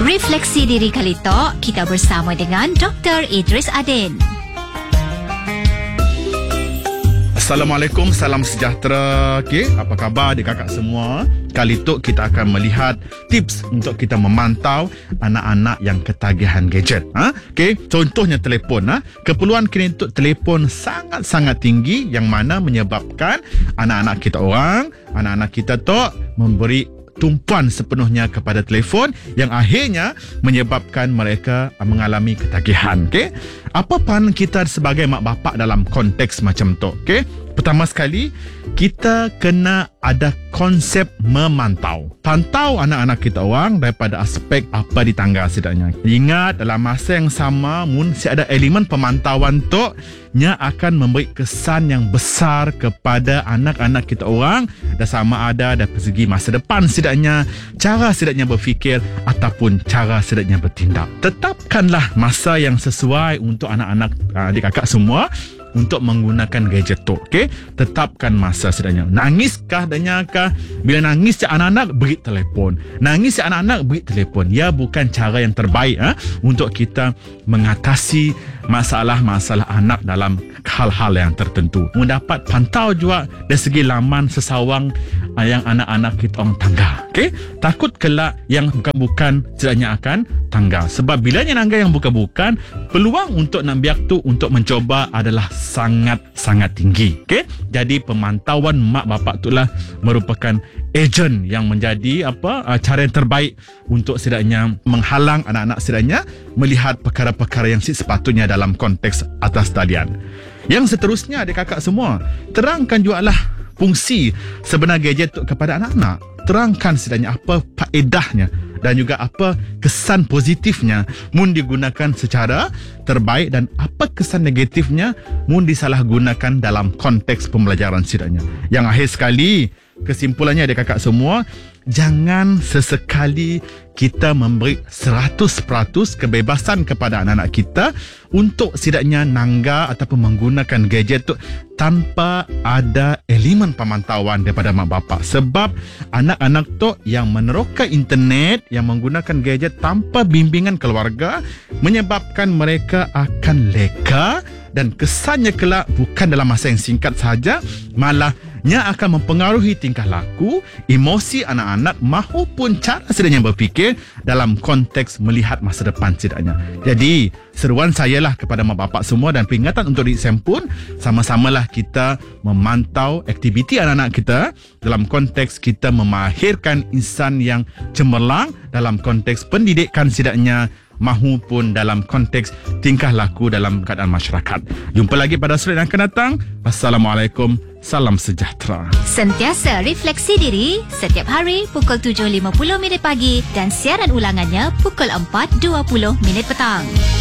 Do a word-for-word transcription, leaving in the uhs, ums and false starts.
Refleksi Diri kali Tok, kita bersama dengan Doktor Idris Adin. Assalamualaikum, salam sejahtera. Okay, apa khabar adik kakak semua? Kali tu kita akan melihat tips untuk kita memantau anak-anak yang ketagihan gadget. Ha? Okay, contohnya telefon. Ha? Keperluan kini untuk telefon sangat-sangat tinggi yang mana menyebabkan anak-anak kita orang, anak-anak kita tu memberi tumpuan sepenuhnya kepada telefon yang akhirnya menyebabkan mereka mengalami ketagihan. Okay? Apa peranan kita sebagai mak bapak dalam konteks macam tu? Okay? Pertama sekali, kita kena ada konsep memantau. Pantau anak-anak kita orang daripada aspek apa di tangga setidaknya. Ingat, dalam masa yang sama, mesti ada elemen pemantauan tu nya akan memberi kesan yang besar kepada anak-anak kita orang, dan sama ada dari segi masa depan setidaknya, cara setidaknya berfikir ataupun cara setidaknya bertindak. Tetapkanlah masa yang sesuai untuk anak-anak adik kakak semua untuk menggunakan gadget tu. Okay? Tetapkan masa setidaknya. Nangiskah danyakah? Bila nangis si anak-anak, beri telefon. Nangis si anak-anak, beri telefon. Ya, bukan cara yang terbaik ha? untuk kita mengatasi masalah-masalah anak dalam hal-hal yang tertentu. Mendapat pantau juga dari segi laman sesawang yang anak-anak kita orang tangga. Okay? Takut kelak yang bukan-bukan setidaknya akan tangga. Sebab bilanya nangga yang bukan-bukan, peluang untuk nak biak tu untuk mencoba adalah sangat-sangat tinggi. Okay? Jadi pemantauan mak bapak itulah merupakan ejen yang menjadi apa cara yang terbaik untuk setidaknya menghalang anak-anak setidaknya melihat perkara-perkara yang sepatutnya dalam konteks atas talian. Yang seterusnya adik kakak semua, terangkan jugalah fungsi sebenar gadget tu kepada anak-anak. Terangkan setidaknya apa faedahnya dan juga apa kesan positifnya mun digunakan secara terbaik dan apa kesan negatifnya mun disalahgunakan dalam konteks pembelajaran setidaknya. Yang akhir sekali, kesimpulannya adik kakak semua, jangan sesekali kita memberi seratus peratus kebebasan kepada anak-anak kita untuk setidaknya nangga ataupun menggunakan gadget tu tanpa ada elemen pemantauan daripada mak bapak. Sebab anak-anak tu yang meneroka internet, yang menggunakan gadget tanpa bimbingan keluarga, menyebabkan mereka akan leka dan kesannya kelak bukan dalam masa yang singkat sahaja, malah nya akan mempengaruhi tingkah laku, emosi anak-anak mahupun cara setidaknya berfikir dalam konteks melihat masa depan setidaknya. Jadi, seruan saya lah kepada mak bapak semua dan peringatan untuk diri saya pun, sama-samalah kita memantau aktiviti anak-anak kita dalam konteks kita memahirkan insan yang cemerlang dalam konteks pendidikan setidaknya, mahupun dalam konteks tingkah laku dalam keadaan masyarakat. Jumpa lagi pada slide yang akan datang. Assalamualaikum, salam sejahtera. Sentiasa refleksi diri setiap hari pukul tujuh lima puluh minit pagi dan siaran ulangannya pukul empat dua puluh minit petang.